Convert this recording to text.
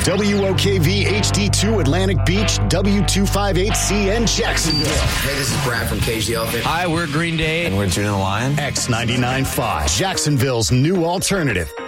WOKV HD2 Atlantic Beach, W258CN Jacksonville. Hey, this is Brad from Cage the Elephant. Hi, we're Green Day. And we're Juno the Lion. X99.5, Jacksonville's new alternative.